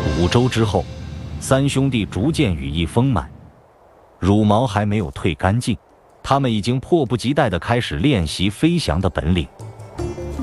5周之后，三兄弟逐渐羽翼丰满，羽毛还没有退干净，他们已经迫不及待地开始练习飞翔的本领。